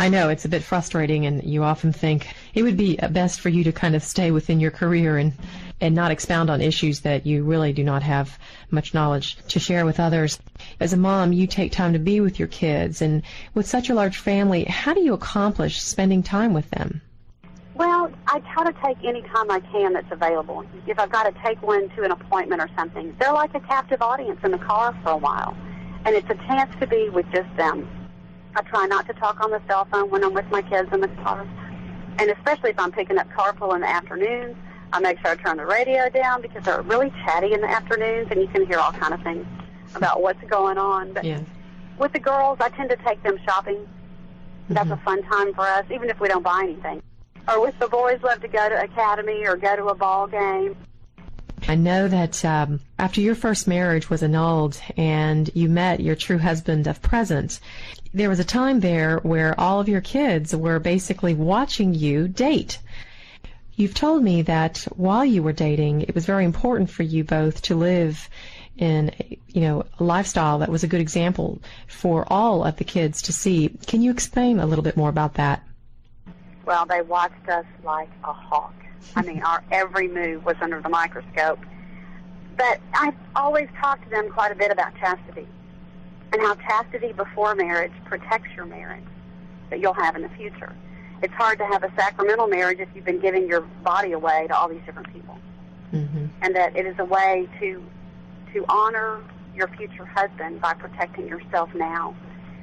I know it's a bit frustrating, and you often think it would be best for you to kind of stay within your career and not expound on issues that you really do not have much knowledge to share with others. As a mom, you take time to be with your kids, and with such a large family, how do you accomplish spending time with them? Well, I try to take any time I can that's available. If I've got to take one to an appointment or something, they're like a captive audience in the car for a while, and it's a chance to be with just them. I try not to talk on the cell phone when I'm with my kids in the car, and especially if I'm picking up carpool in the afternoons, I make sure I turn the radio down because they're really chatty in the afternoons, and you can hear all kind of things about what's going on. But with the girls, I tend to take them shopping. That's a fun time for us, even if we don't buy anything. Or with the boys, love to go to academy or go to a ball game. I know that after your first marriage was annulled and you met your true husband of present, there was a time there where all of your kids were basically watching you date. You've told me that while you were dating, it was very important for you both to live in, a lifestyle that was a good example for all of the kids to see. Can you explain a little bit more about that? Well, they watched us like a hawk. I mean, our every move was under the microscope. But I've always talked to them quite a bit about chastity and how chastity before marriage protects your marriage that you'll have in the future. It's hard to have a sacramental marriage if you've been giving your body away to all these different people. And that it is a way to honor your future husband by protecting yourself now.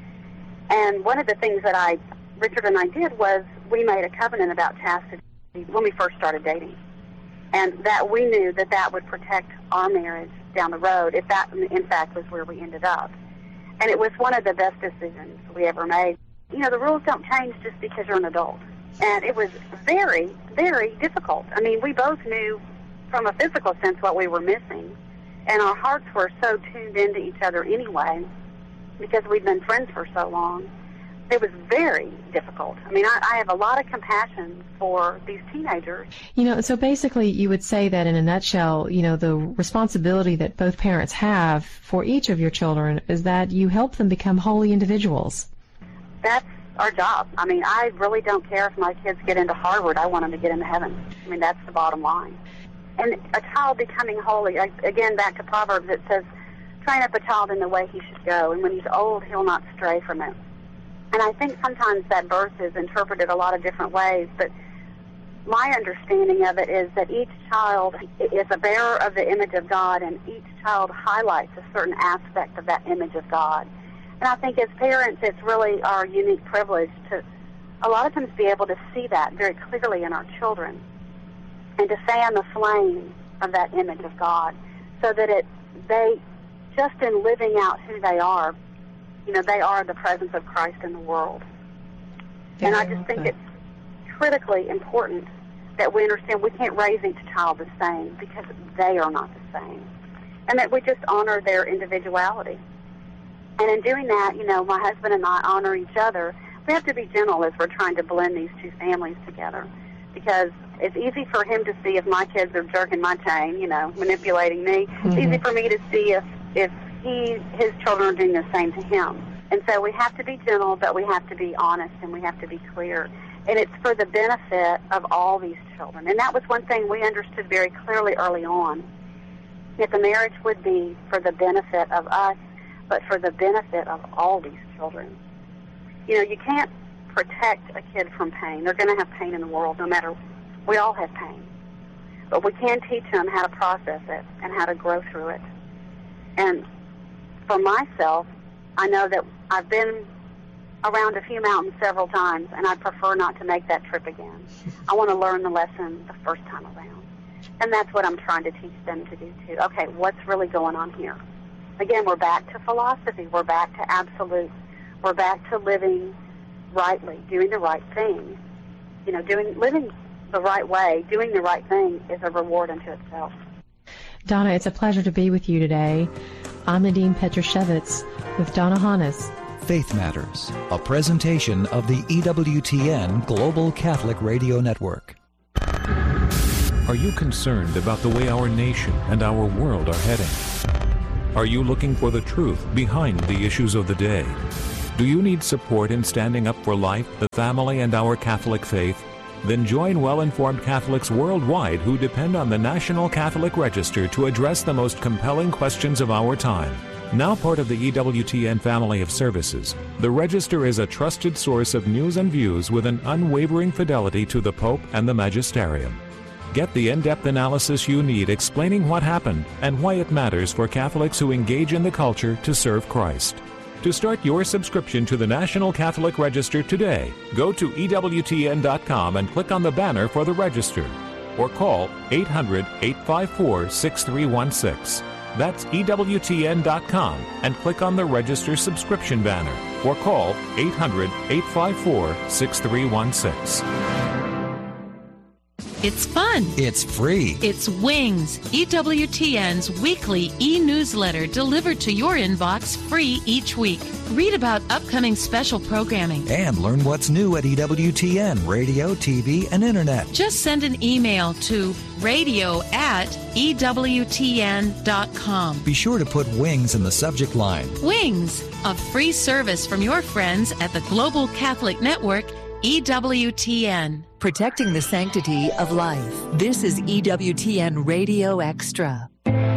And one of the things that Richard and I did was we made a covenant about chastity when we first started dating, and that we knew that would protect our marriage down the road if that, in fact, was where we ended up. And it was one of the best decisions we ever made. The rules don't change just because you're an adult. And it was very, very difficult. I mean, we both knew from a physical sense what we were missing, and our hearts were so tuned into each other anyway because we'd been friends for so long. It was very difficult. I mean, I have a lot of compassion for these teenagers. So basically you would say that in a nutshell, the responsibility that both parents have for each of your children is that you help them become holy individuals. That's our job. I mean, I really don't care if my kids get into Harvard. I want them to get into heaven. I mean, that's the bottom line. And a child becoming holy, again, back to Proverbs, it says, train up a child in the way he should go, and when he's old, he'll not stray from it. And I think sometimes that verse is interpreted a lot of different ways, but my understanding of it is that each child is a bearer of the image of God, and each child highlights a certain aspect of that image of God. And I think as parents, it's really our unique privilege to a lot of times be able to see that very clearly in our children and to fan the flame of that image of God so that they, just in living out who they are, they are the presence of Christ in the world. And I just think it's critically important that we understand we can't raise each child the same because they are not the same. And that we just honor their individuality. And in doing that, my husband and I honor each other. We have to be gentle as we're trying to blend these two families together because it's easy for him to see if my kids are jerking my chain, manipulating me. It's easy for me to see if his children are doing the same to him. And so we have to be gentle, but we have to be honest and we have to be clear. And it's for the benefit of all these children. And that was one thing we understood very clearly early on, that the marriage would be for the benefit of us, but for the benefit of all these children. You can't protect a kid from pain. They're going to have pain in the world no matter. We all have pain. But we can teach them how to process it and how to grow through it. And for myself, I know that I've been around a few mountains several times, and I prefer not to make that trip again. I want to learn the lesson the first time around. And that's what I'm trying to teach them to do, too. Okay, what's really going on here? Again, we're back to philosophy. We're back to absolute. We're back to living rightly, doing the right thing. Living the right way, doing the right thing is a reward unto itself. Donna, it's a pleasure to be with you today. I'm Nadine Petroshevitz with Donna Hannes. Faith Matters, a presentation of the EWTN Global Catholic Radio Network. Are you concerned about the way our nation and our world are heading? Are you looking for the truth behind the issues of the day? Do you need support in standing up for life, the family, and our Catholic faith? Then join well-informed Catholics worldwide who depend on the National Catholic Register to address the most compelling questions of our time. Now part of the EWTN family of services, the Register is a trusted source of news and views with an unwavering fidelity to the Pope and the Magisterium. Get the in-depth analysis you need explaining what happened and why it matters for Catholics who engage in the culture to serve Christ. To start your subscription to the National Catholic Register today, go to EWTN.com and click on the banner for the Register, or call 800-854-6316. That's EWTN.com and click on the Register subscription banner, or call 800-854-6316. It's fun. It's free. It's Wings, EWTN's weekly e-newsletter delivered to your inbox free each week. Read about upcoming special programming. And learn what's new at EWTN, radio, TV, and internet. Just send an email to radio@EWTN.com. Be sure to put Wings in the subject line. Wings, a free service from your friends at the Global Catholic Network, EWTN. Protecting the sanctity of life. This is EWTN Radio Extra.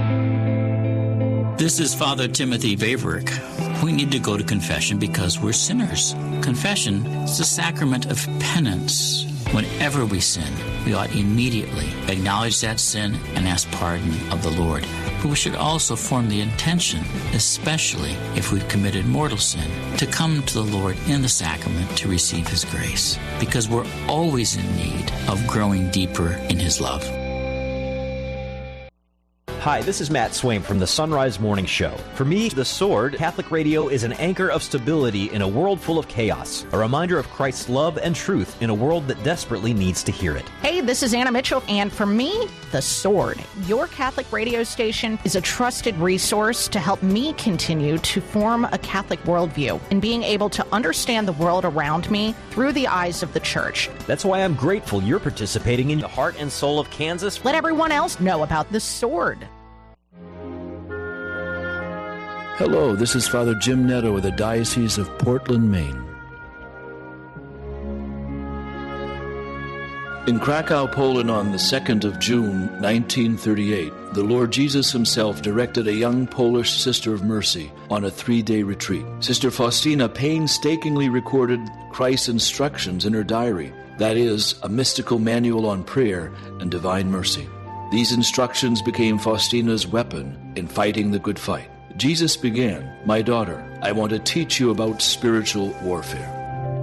This is Father Timothy Vaverick. We need to go to confession because we're sinners. Confession is the sacrament of penance. Whenever we sin, we ought immediately acknowledge that sin and ask pardon of the Lord. But we should also form the intention, especially if we've committed mortal sin, to come to the Lord in the sacrament to receive His grace, because we're always in need of growing deeper in His love. Hi, this is Matt Swaim from the Sunrise Morning Show. For me, The Sword, Catholic radio is an anchor of stability in a world full of chaos, a reminder of Christ's love and truth in a world that desperately needs to hear it. Hey, this is Anna Mitchell, and for me, The Sword, your Catholic radio station, is a trusted resource to help me continue to form a Catholic worldview and being able to understand the world around me through the eyes of the Church. That's why I'm grateful you're participating in the heart and soul of Kansas. Let everyone else know about The Sword. Hello, this is Father Jim Netto of the Diocese of Portland, Maine. In Krakow, Poland on the 2nd of June, 1938, the Lord Jesus himself directed a young Polish Sister of Mercy on a 3-day retreat. Sister Faustina painstakingly recorded Christ's instructions in her diary, that is, a mystical manual on prayer and divine mercy. These instructions became Faustina's weapon in fighting the good fight. Jesus began, "My daughter, I want to teach you about spiritual warfare."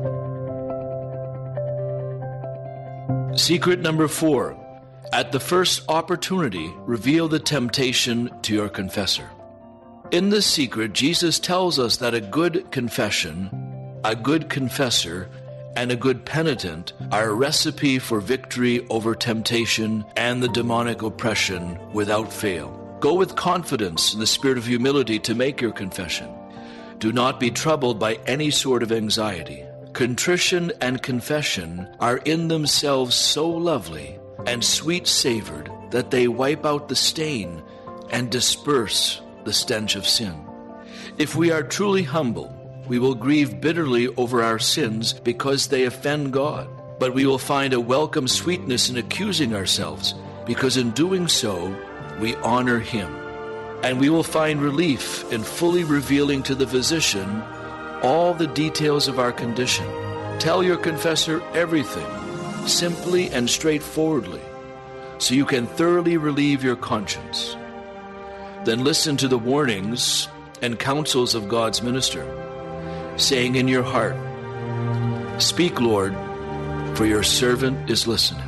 Secret number 4. At the first opportunity, reveal the temptation to your confessor. In this secret, Jesus tells us that a good confession, a good confessor, and a good penitent are a recipe for victory over temptation and the demonic oppression without fail. Go with confidence in the spirit of humility to make your confession. Do not be troubled by any sort of anxiety. Contrition and confession are in themselves so lovely and sweet-savored that they wipe out the stain and disperse the stench of sin. If we are truly humble, we will grieve bitterly over our sins because they offend God. But we will find a welcome sweetness in accusing ourselves, because in doing so, we honor Him. And we will find relief in fully revealing to the physician all the details of our condition. Tell your confessor everything, simply and straightforwardly, so you can thoroughly relieve your conscience. Then listen to the warnings and counsels of God's minister, saying in your heart, "Speak, Lord, for your servant is listening."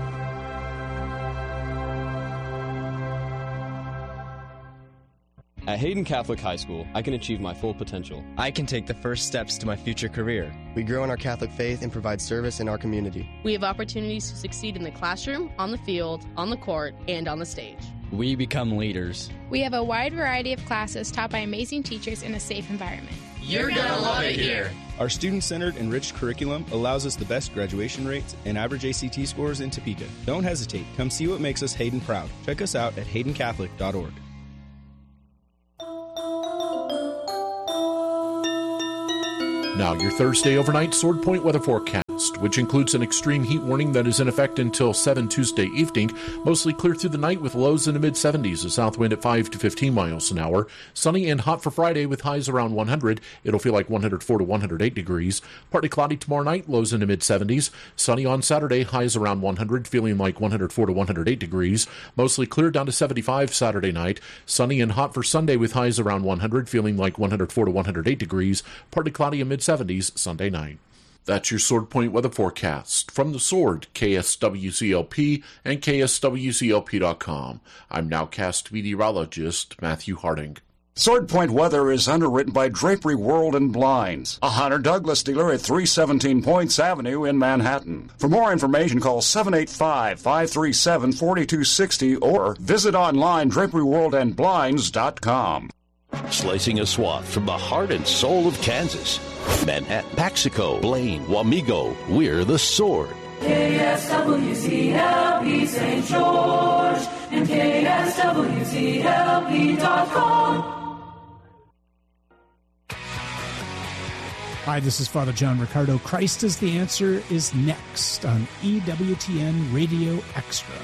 At Hayden Catholic High School, I can achieve my full potential. I can take the first steps to my future career. We grow in our Catholic faith and provide service in our community. We have opportunities to succeed in the classroom, on the field, on the court, and on the stage. We become leaders. We have a wide variety of classes taught by amazing teachers in a safe environment. You're gonna love it here. Our student-centered, enriched curriculum allows us the best graduation rates and average ACT scores in Topeka. Don't hesitate. Come see what makes us Hayden proud. Check us out at haydencatholic.org. Now, your Thursday overnight Sword Point weather forecast, which includes an extreme heat warning that is in effect until 7 Tuesday evening. Mostly clear through the night with lows in the mid-70s, a south wind at 5 to 15 miles an hour. Sunny and hot for Friday with highs around 100. It'll feel like 104 to 108 degrees. Partly cloudy tomorrow night, lows in the mid-70s. Sunny on Saturday, highs around 100, feeling like 104 to 108 degrees. Mostly clear down to 75 Saturday night. Sunny and hot for Sunday with highs around 100, feeling like 104 to 108 degrees. Partly cloudy and mid-70s Sunday night. That's your Sword Point weather forecast. From the Sword, KSWCLP and KSWCLP.com. I'm nowcast meteorologist Matthew Harding. Sword Point weather is underwritten by Drapery World and Blinds, a Hunter Douglas dealer at 317 Points Avenue in Manhattan. For more information, call 785-537-4260 or visit online draperyworldandblinds.com. Slicing a swath from the heart and soul of Kansas. Manhattan, Paxico, Blaine, Wamego, we're the Sword. KSWCLP St. George and KSWCLP.com. Hi, this is Father John Riccardo. Christ is the Answer is next on EWTN Radio Extra.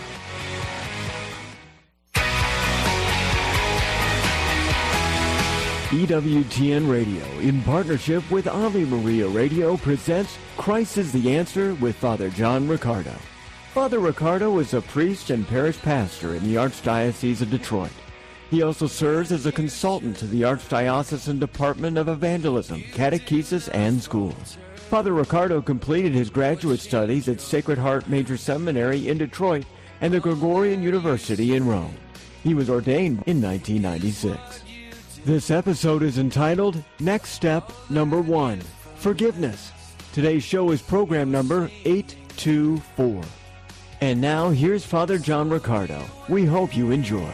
EWTN Radio, in partnership with Ave Maria Radio, presents Christ is the Answer with Father John Riccardo. Father Riccardo is a priest and parish pastor in the Archdiocese of Detroit. He also serves as a consultant to the Archdiocesan Department of Evangelism, Catechesis, and Schools. Father Riccardo completed his graduate studies at Sacred Heart Major Seminary in Detroit and the Gregorian University in Rome. He was ordained in 1996. This episode is entitled Next Step Number 1, Forgiveness. Today's show is program number 824. And now, here's Father John Riccardo. We hope you enjoy.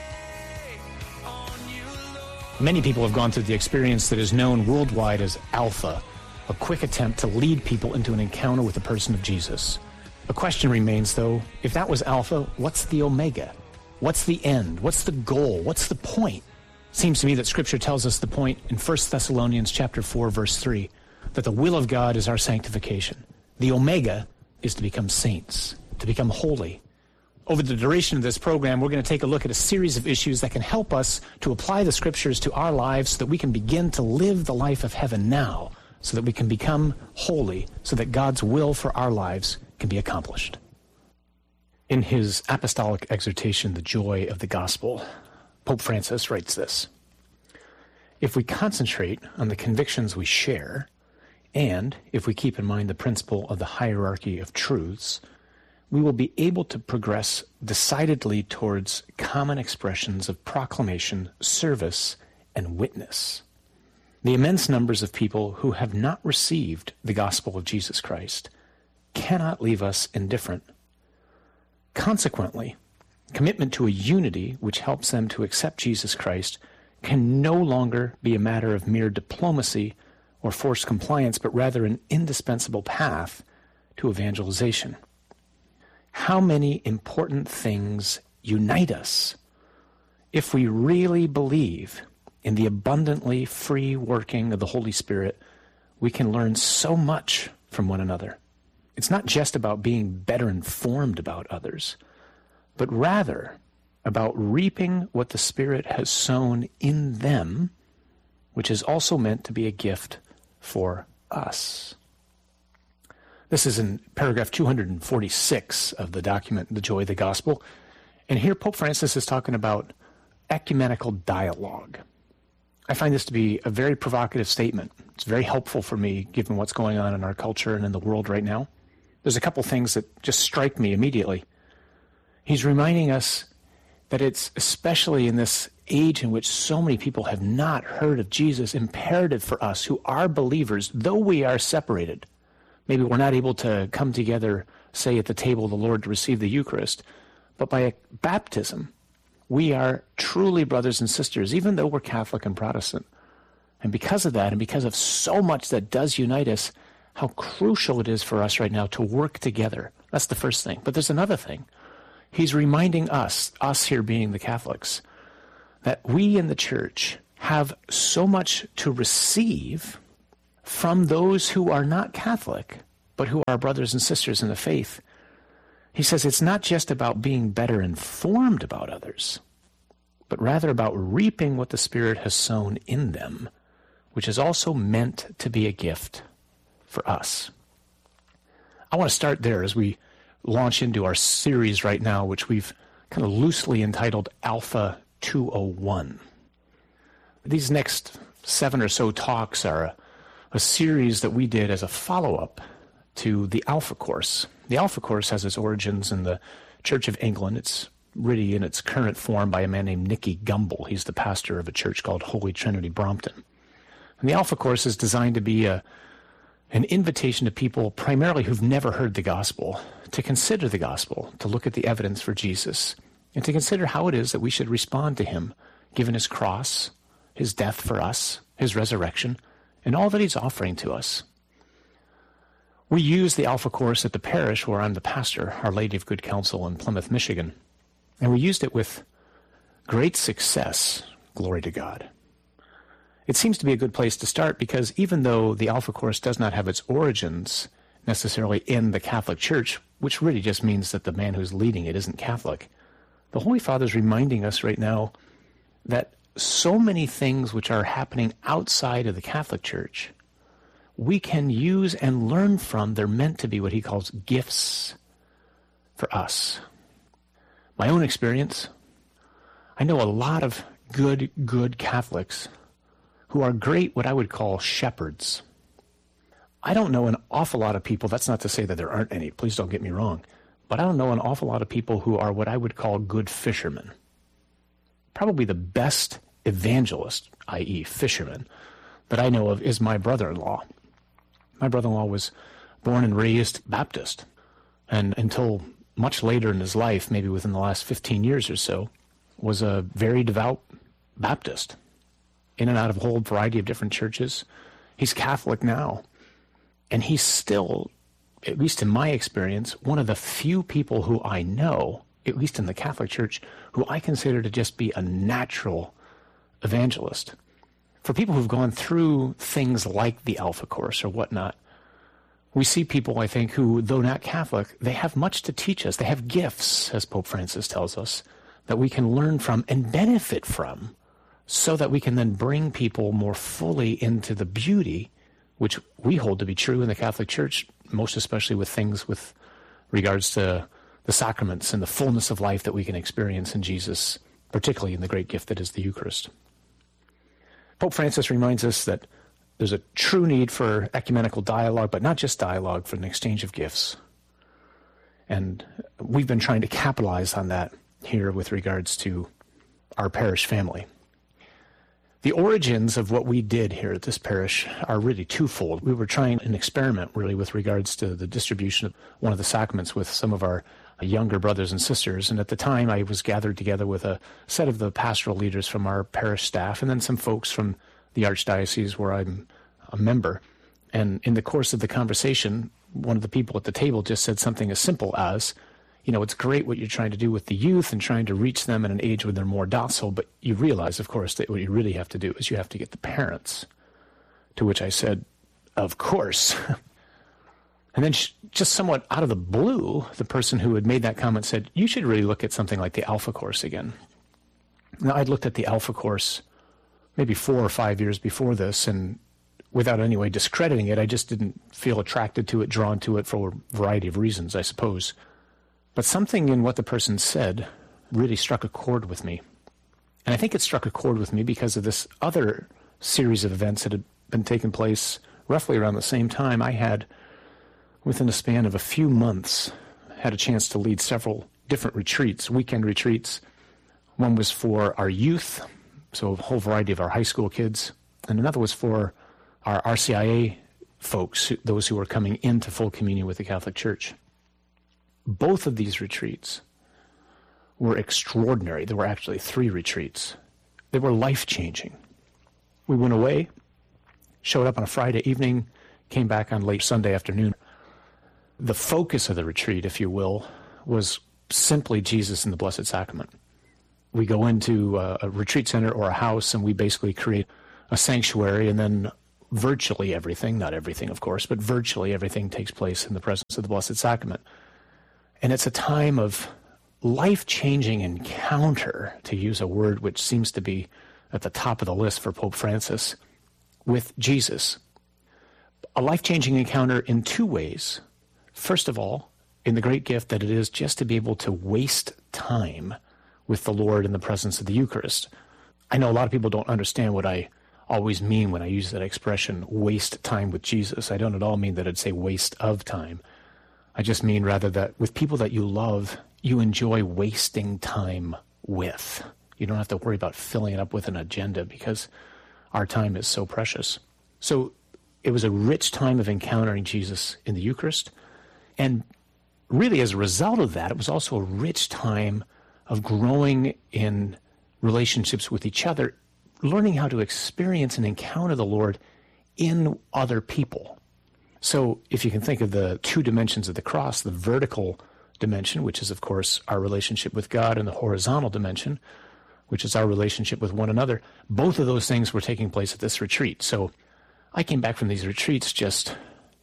Many people have gone through the experience that is known worldwide as Alpha, a quick attempt to lead people into an encounter with the person of Jesus. The question remains, though, if that was Alpha, what's the Omega? What's the end? What's the goal? What's the point? Seems to me that Scripture tells us the point in 1 Thessalonians chapter 4, verse 3, that the will of God is our sanctification. The Omega is to become saints, to become holy. Over the duration of this program, we're going to take a look at a series of issues that can help us to apply the Scriptures to our lives so that we can begin to live the life of heaven now, so that we can become holy, so that God's will for our lives can be accomplished. In his apostolic exhortation, The Joy of the Gospel, Pope Francis writes this: if we concentrate on the convictions we share, and if we keep in mind the principle of the hierarchy of truths, we will be able to progress decidedly towards common expressions of proclamation, service, and witness. The immense numbers of people who have not received the gospel of Jesus Christ cannot leave us indifferent. Consequently, commitment to a unity which helps them to accept Jesus Christ can no longer be a matter of mere diplomacy or forced compliance, but rather an indispensable path to evangelization. How many important things unite us if we really believe in the abundantly free working of the Holy Spirit. We can learn so much from one another. It's not just about being better informed about others, but rather about reaping what the Spirit has sown in them, which is also meant to be a gift for us. This is in paragraph 246 of the document, The Joy of the Gospel. And here Pope Francis is talking about ecumenical dialogue. I find this to be a very provocative statement. It's very helpful for me, given what's going on in our culture and in the world right now. There's a couple things that just strike me immediately. He's reminding us that it's especially in this age in which so many people have not heard of Jesus, imperative for us who are believers, though we are separated. Maybe we're not able to come together, say, at the table of the Lord to receive the Eucharist, but by baptism, we are truly brothers and sisters, even though we're Catholic and Protestant. And because of that, and because of so much that does unite us, how crucial it is for us right now to work together. That's the first thing. But there's another thing. He's reminding us here being the Catholics, that we in the Church have so much to receive from those who are not Catholic, but who are brothers and sisters in the faith. He says it's not just about being better informed about others, but rather about reaping what the Spirit has sown in them, which is also meant to be a gift for us. I want to start there as we launch into our series right now, which we've kind of loosely entitled Alpha 201. These next 7 or so talks are a series that we did as a follow-up to the Alpha Course. The Alpha Course has its origins in the Church of England. It's really in its current form by a man named Nicky Gumbel. He's the pastor of a church called Holy Trinity Brompton. And the Alpha Course is designed to be an invitation to people primarily who've never heard the gospel, to consider the gospel, to look at the evidence for Jesus, and to consider how it is that we should respond to him, given his cross, his death for us, his resurrection, and all that he's offering to us. We use the Alpha Course at the parish where I'm the pastor, Our Lady of Good Counsel in Plymouth, Michigan. And we used it with great success, glory to God. It seems to be a good place to start because even though the Alpha Course does not have its origins necessarily in the Catholic Church, which really just means that the man who's leading it isn't Catholic, the Holy Father is reminding us right now that so many things which are happening outside of the Catholic Church, we can use and learn from. They're meant to be what he calls gifts for us. My own experience, I know a lot of good Catholics who are great, what I would call shepherds. I don't know an awful lot of people, that's not to say that there aren't any, please don't get me wrong, but I don't know an awful lot of people who are what I would call good fishermen. Probably the best evangelist, i.e. fisherman, that I know of is my brother-in-law. My brother-in-law was born and raised Baptist, and until much later in his life, maybe within the last 15 years or so, was a very devout Baptist, in and out of a whole variety of different churches. He's Catholic now, and he's still, at least in my experience, one of the few people who I know, at least in the Catholic Church, who I consider to just be a natural evangelist. For people who've gone through things like the Alpha Course or whatnot, we see people, I think, who, though not Catholic, they have much to teach us. They have gifts, as Pope Francis tells us, that we can learn from and benefit from, so that we can then bring people more fully into the beauty, which we hold to be true in the Catholic Church, most especially with things with regards to the sacraments and the fullness of life that we can experience in Jesus, particularly in the great gift that is the Eucharist. Pope Francis reminds us that there's a true need for ecumenical dialogue, but not just dialogue, for an exchange of gifts. And we've been trying to capitalize on that here with regards to our parish family. The origins of what we did here at this parish are really twofold. We were trying an experiment really with regards to the distribution of one of the sacraments with some of our younger brothers and sisters. And at the time I was gathered together with a set of the pastoral leaders from our parish staff and then some folks from the Archdiocese where I'm a member. And in the course of the conversation, one of the people at the table just said something as simple as, you know, it's great what you're trying to do with the youth and trying to reach them at an age when they're more docile, but you realize, of course, that what you really have to do is you have to get the parents. To which I said, of course. And then just somewhat out of the blue, the person who had made that comment said, you should really look at something like the Alpha Course again. Now, I'd looked at the Alpha Course maybe 4 or 5 years before this, and without any way discrediting it, I just didn't feel attracted to it, drawn to it for a variety of reasons, I suppose. But something in what the person said really struck a chord with me. And I think it struck a chord with me because of this other series of events that had been taking place roughly around the same time. I had, within a span of a few months, had a chance to lead several different retreats, weekend retreats. One was for our youth, so a whole variety of our high school kids, and another was for our RCIA folks, those who were coming into full communion with the Catholic Church. Both of these retreats were extraordinary. There were actually 3 retreats. They were life-changing. We went away, showed up on a Friday evening, came back on late Sunday afternoon. The focus of the retreat, if you will, was simply Jesus and the Blessed Sacrament. We go into a retreat center or a house, and we basically create a sanctuary, and then virtually everything, not everything, of course, but virtually everything takes place in the presence of the Blessed Sacrament. And it's a time of life-changing encounter, to use a word which seems to be at the top of the list for Pope Francis, with Jesus. A life-changing encounter in two ways. First of all, in the great gift that it is just to be able to waste time with the Lord in the presence of the Eucharist. I know a lot of people don't understand what I always mean when I use that expression, waste time with Jesus. I don't at all mean that I'd say waste of time. I just mean rather that with people that you love, you enjoy wasting time with. You don't have to worry about filling it up with an agenda because our time is so precious. So it was a rich time of encountering Jesus in the Eucharist. And really as a result of that, it was also a rich time of growing in relationships with each other, learning how to experience and encounter the Lord in other people. So if you can think of the two dimensions of the cross, the vertical dimension, which is, of course, our relationship with God, and the horizontal dimension, which is our relationship with one another, both of those things were taking place at this retreat. So I came back from these retreats just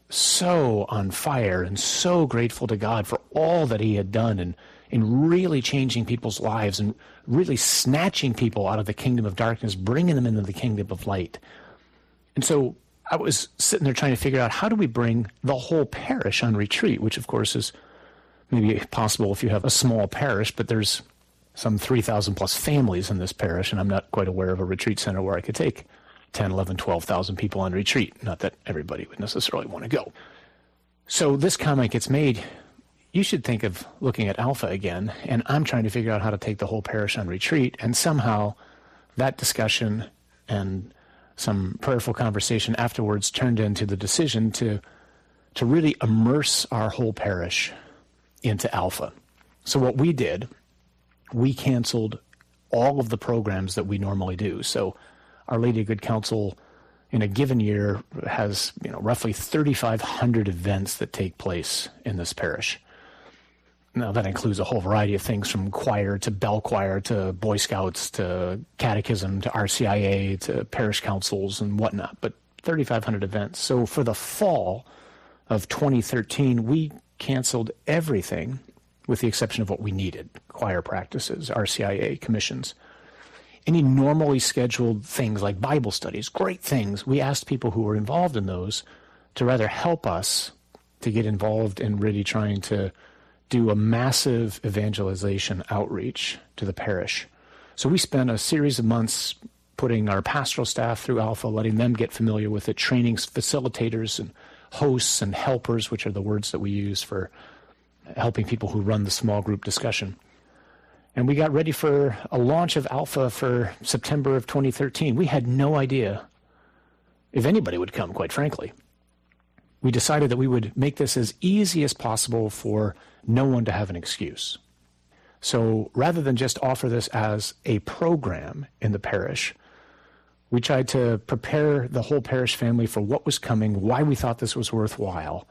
so on fire and so grateful to God for all that he had done in really changing people's lives and really snatching people out of the kingdom of darkness, bringing them into the kingdom of light. And so I was sitting there trying to figure out, how do we bring the whole parish on retreat, which of course is maybe possible if you have a small parish, but there's some 3,000 plus families in this parish, and I'm not quite aware of a retreat center where I could take 10, 11, 12,000 people on retreat. Not that everybody would necessarily want to go. So this comment gets made, you should think of looking at Alpha again, and I'm trying to figure out how to take the whole parish on retreat, and somehow that discussion and some prayerful conversation afterwards turned into the decision to really immerse our whole parish into Alpha. So what we did, we canceled all of the programs that we normally do. So Our Lady of Good Counsel in a given year has roughly 3,500 events that take place in this parish. Now, that includes a whole variety of things from choir to bell choir to Boy Scouts to catechism to RCIA to parish councils and whatnot, but 3,500 events. So for the fall of 2013, we canceled everything with the exception of what we needed: choir practices, RCIA commissions. Any normally scheduled things like Bible studies, great things, we asked people who were involved in those to rather help us to get involved in really trying to do a massive evangelization outreach to the parish. So we spent a series of months putting our pastoral staff through Alpha, letting them get familiar with it, training facilitators and hosts and helpers, which are the words that we use for helping people who run the small group discussion. And we got ready for a launch of Alpha for September of 2013. We had no idea if anybody would come, quite frankly. We decided that we would make this as easy as possible for no one to have an excuse. So rather than just offer this as a program in the parish, we tried to prepare the whole parish family for what was coming, why we thought this was worthwhile.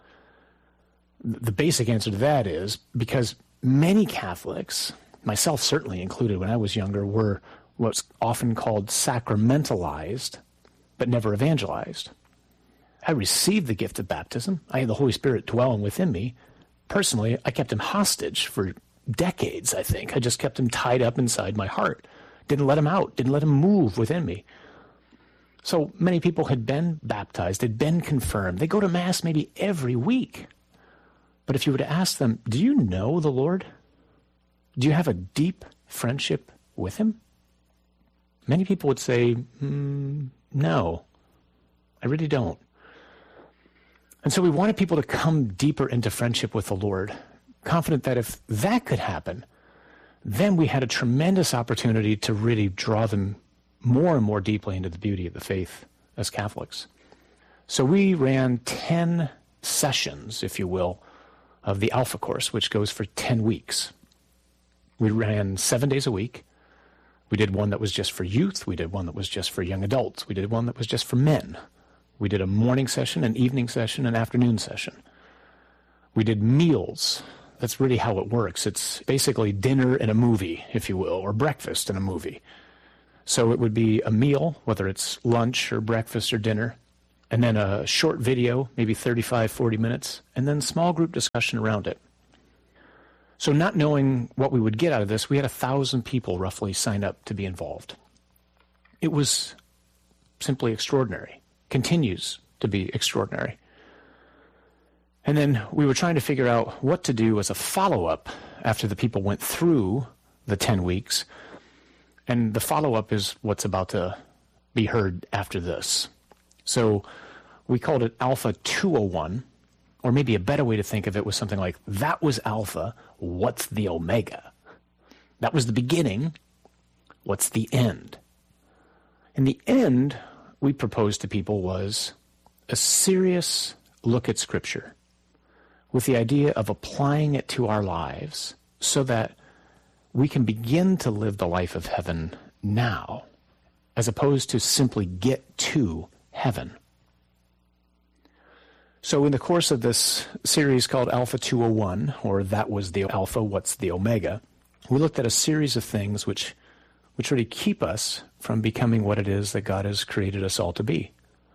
The basic answer to that is because many Catholics, myself certainly included when I was younger, were what's often called sacramentalized, but never evangelized. I received the gift of baptism. I had the Holy Spirit dwelling within me. Personally, I kept him hostage for decades, I think. I just kept him tied up inside my heart. Didn't let him out. Didn't let him move within me. So many people had been baptized, had been confirmed. They go to Mass maybe every week. But if you were to ask them, do you know the Lord? Do you have a deep friendship with him? Many people would say, no, I really don't. And so we wanted people to come deeper into friendship with the Lord, confident that if that could happen, then we had a tremendous opportunity to really draw them more and more deeply into the beauty of the faith as Catholics. So we ran 10 sessions, if you will, of the Alpha course, which goes for 10 weeks. We ran 7 days a week. We did one that was just for youth. We did one that was just for young adults. We did one that was just for men. We did a morning session, an evening session, an afternoon session. We did meals. That's really how it works. It's basically dinner and a movie, if you will, or breakfast and a movie. So it would be a meal, whether it's lunch or breakfast or dinner, and then a short video, maybe 35, 40 minutes, and then small group discussion around it. So not knowing what we would get out of this, we had 1,000 people roughly sign up to be involved. It was simply extraordinary, continues to be extraordinary. And then we were trying to figure out what to do as a follow-up after the people went through the 10 weeks. And the follow-up is what's about to be heard after this. So we called it Alpha 201, or maybe a better way to think of it was something like, that was Alpha, what's the Omega? That was the beginning, what's the end? And the end we proposed to people was a serious look at Scripture with the idea of applying it to our lives so that we can begin to live the life of heaven now, as opposed to simply get to heaven. So in the course of this series called Alpha 201, or That Was the Alpha, What's the Omega, we looked at a series of things which really keep us from becoming what it is that God has created us all to be.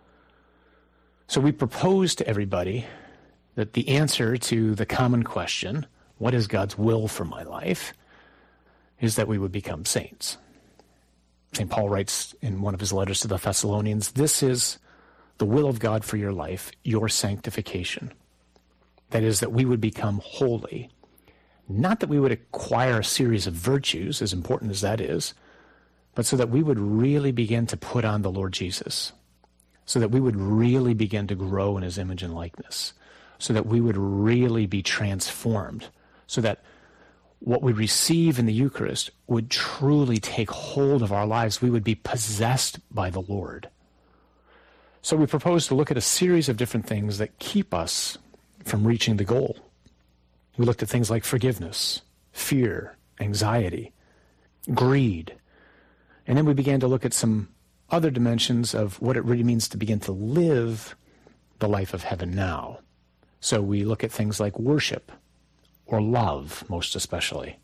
So we proposed to everybody that the answer to the common question, what is God's will for my life, is that we would become saints. St. Paul writes in one of his letters to the Thessalonians, this is the will of God for your life, your sanctification. That is, that we would become holy. Not that we would acquire a series of virtues, as important as that is, but so that we would really begin to put on the Lord Jesus, so that we would really begin to grow in his image and likeness, so that we would really be transformed, so that what we receive in the Eucharist would truly take hold of our lives. We would be possessed by the Lord. So we propose to look at a series of different things that keep us from reaching the goal. We looked at things like forgiveness, fear, anxiety, greed. And then we began to look at some other dimensions of what it really means to begin to live the life of heaven now. So we look at things like worship, or love, most especially.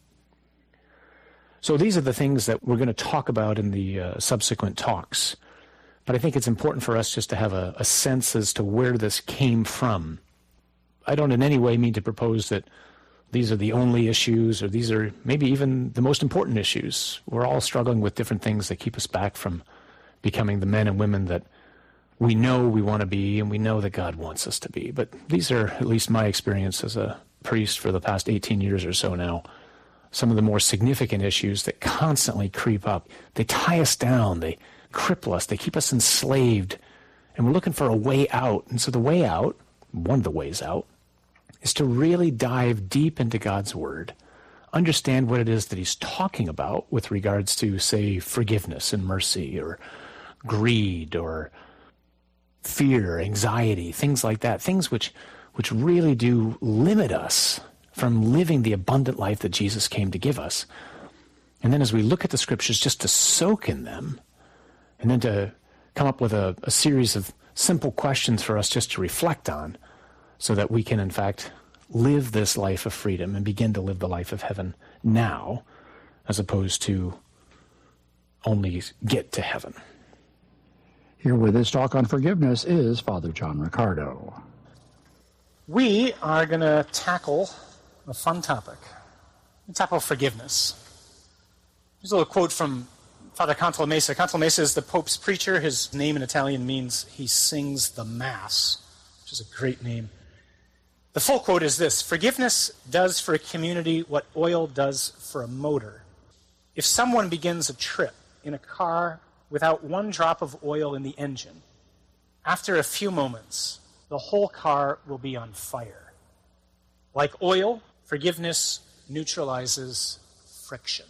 So these are the things that we're going to talk about in the subsequent talks. But I think it's important for us just to have a sense as to where this came from. I don't in any way mean to propose that these are the only issues, or these are maybe even the most important issues. We're all struggling with different things that keep us back from becoming the men and women that we know we want to be, and we know that God wants us to be. But these are, at least my experience as a priest for the past 18 years or so now, some of the more significant issues that constantly creep up. They tie us down, they cripple us, they keep us enslaved, and we're looking for a way out. And so the way out, one of the ways out, is to really dive deep into God's Word, understand what it is that he's talking about with regards to, say, forgiveness and mercy, or greed, or fear, anxiety, things like that, things which really do limit us from living the abundant life that Jesus came to give us. And then as we look at the Scriptures, just to soak in them, and then to come up with a series of simple questions for us just to reflect on, so that we can, in fact, live this life of freedom and begin to live the life of heaven now, as opposed to only get to heaven. Here with this talk on forgiveness is Father John Riccardo. We are going to tackle a fun topic. We tackle forgiveness. Here's a little quote from Father Cantalamessa. Cantalamessa is the Pope's preacher. His name in Italian means he sings the Mass, which is a great name. The full quote is this: forgiveness does for a community what oil does for a motor. If someone begins a trip in a car without one drop of oil in the engine, after a few moments, the whole car will be on fire. Like oil, forgiveness neutralizes friction.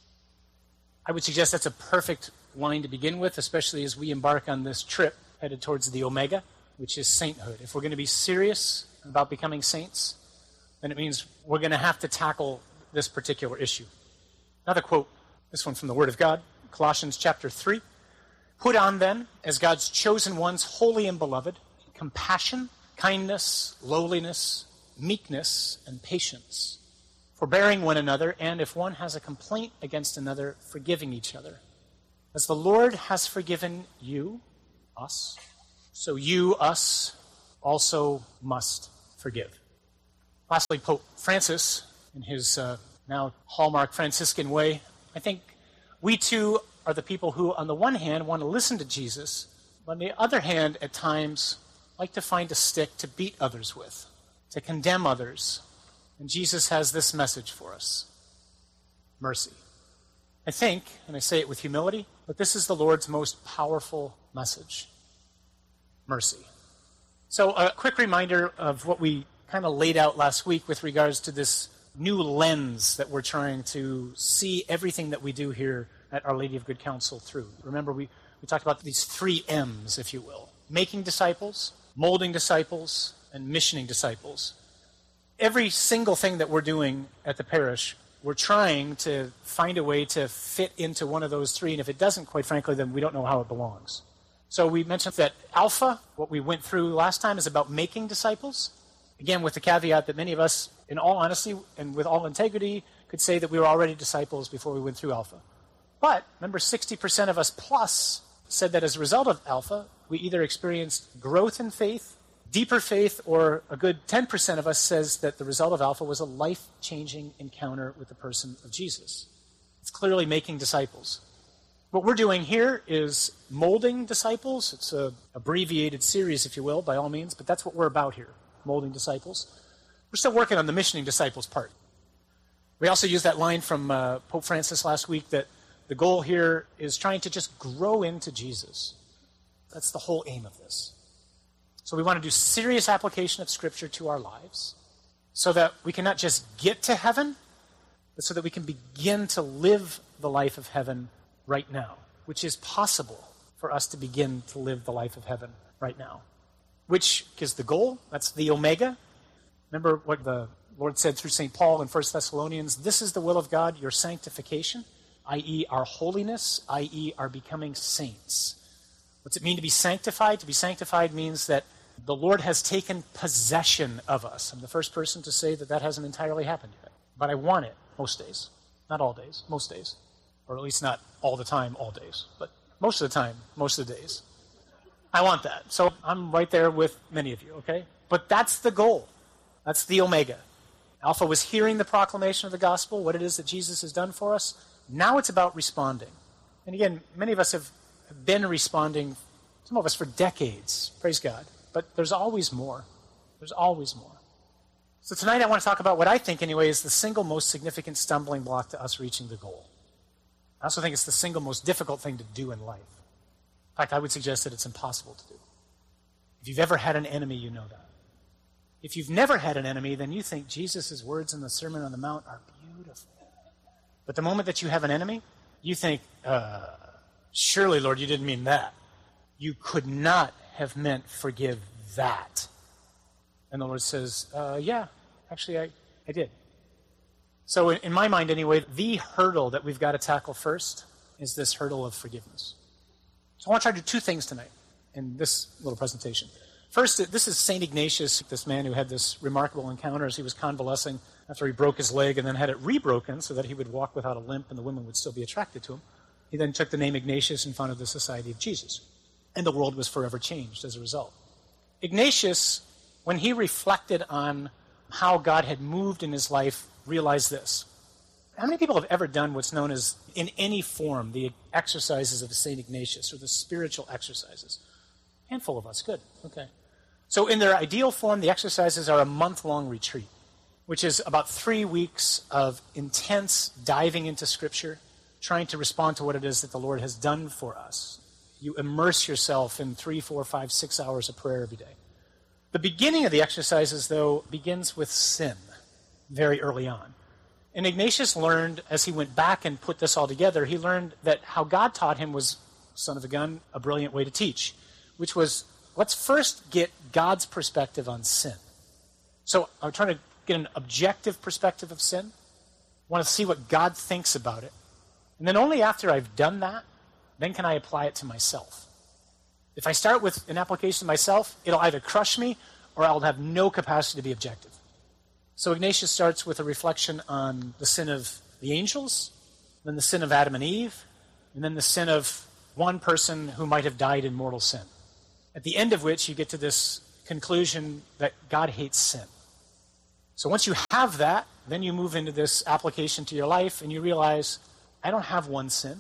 I would suggest that's a perfect line to begin with, especially as we embark on this trip headed towards the Omega, which is sainthood. If we're going to be serious about becoming saints, then it means we're going to have to tackle this particular issue. Another quote, this one from the Word of God, Colossians chapter 3. Put on then, as God's chosen ones, holy and beloved, compassion, kindness, lowliness, meekness, and patience, forbearing one another, and if one has a complaint against another, forgiving each other. As the Lord has forgiven you, us, so you, us, also must forgive. Lastly, Pope Francis, in his now hallmark Franciscan way, I think we too are the people who, on the one hand, want to listen to Jesus, but on the other hand, at times, like to find a stick to beat others with, to condemn others. And Jesus has this message for us: mercy. I think, and I say it with humility, but this is the Lord's most powerful message: mercy. So a quick reminder of what we kind of laid out last week with regards to this new lens that we're trying to see everything that we do here at Our Lady of Good Counsel through. Remember, we talked about these 3 M's, if you will: making disciples, molding disciples, and missioning disciples. Every single thing that we're doing at the parish, we're trying to find a way to fit into one of those 3, and if it doesn't, quite frankly, then we don't know how it belongs. So we mentioned that Alpha, what we went through last time, is about making disciples. Again, with the caveat that many of us, in all honesty and with all integrity, could say that we were already disciples before we went through Alpha. But, remember, 60% of us plus said that as a result of Alpha, we either experienced growth in faith, deeper faith, or a good 10% of us says that the result of Alpha was a life-changing encounter with the person of Jesus. It's clearly making disciples. What we're doing here is molding disciples. It's an abbreviated series, if you will, by all means, but that's what we're about here, molding disciples. We're still working on the missioning disciples part. We also used that line from Pope Francis last week that the goal here is trying to just grow into Jesus. That's the whole aim of this. So we want to do serious application of Scripture to our lives so that we can not just get to heaven, but so that we can begin to live the life of heaven right now, which is possible for us to begin to live the life of heaven right now. Which is the goal. That's the Omega. Remember what the Lord said through St. Paul in 1 Thessalonians, this is the will of God, your sanctification, i.e. our holiness, i.e. our becoming saints. What's it mean to be sanctified? To be sanctified means that the Lord has taken possession of us. I'm the first person to say that that hasn't entirely happened yet. But I want it most days. Not all days, most days. Or at least not all the time, all days. But most of the time, most of the days. I want that. So I'm right there with many of you, okay? But that's the goal. That's the Omega. Alpha was hearing the proclamation of the gospel, what it is that Jesus has done for us. Now it's about responding. And again, many of us have been responding, some of us for decades, praise God. But there's always more. There's always more. So tonight I want to talk about what I think, anyway, is the single most significant stumbling block to us reaching the goal. I also think it's the single most difficult thing to do in life. In fact, I would suggest that it's impossible to do. If you've ever had an enemy, you know that. If you've never had an enemy, then you think Jesus' words in the Sermon on the Mount are beautiful. But the moment that you have an enemy, you think, surely, Lord, you didn't mean that. You could not have meant forgive that. And the Lord says, yeah, actually I did. So in my mind anyway, the hurdle that we've got to tackle first is this hurdle of forgiveness. So I want to try to do 2 things tonight in this little presentation. First, this is St. Ignatius, this man who had this remarkable encounter as he was convalescing after he broke his leg and then had it rebroken so that he would walk without a limp and the women would still be attracted to him. He then took the name Ignatius and founded the Society of Jesus. And the world was forever changed as a result. Ignatius, when he reflected on how God had moved in his life, realized this. How many people have ever done what's known as, in any form, the exercises of St. Ignatius, or the spiritual exercises? A handful of us, good, okay. So in their ideal form, the exercises are a month-long retreat, which is about 3 weeks of intense diving into Scripture, trying to respond to what it is that the Lord has done for us. You immerse yourself in 3, 4, 5, 6 hours of prayer every day. The beginning of the exercises, though, begins with sin very early on. And Ignatius learned, as he went back and put this all together, he learned that how God taught him was, son of a gun, a brilliant way to teach, which was, let's first get God's perspective on sin. So I'm trying to get an objective perspective of sin. I want to see what God thinks about it. And then only after I've done that, then can I apply it to myself. If I start with an application to myself, it'll either crush me or I'll have no capacity to be objective. So Ignatius starts with a reflection on the sin of the angels, then the sin of Adam and Eve, and then the sin of one person who might have died in mortal sin. At the end of which you get to this conclusion that God hates sin. So once you have that, then you move into this application to your life and you realize, I don't have one sin.